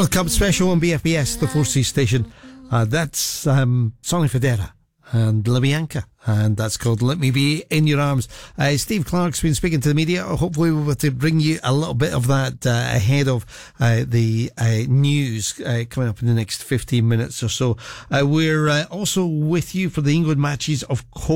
World Cup special on BFBS, the 4C station. That's Sonny Fodera and LaBianca, and that's called Let Me Be In Your Arms. Steve Clark's been speaking to the media. Hopefully we'll be able to bring you a little bit of that ahead of the news coming up in the next 15 minutes or so. We're also with you for the England matches, of course.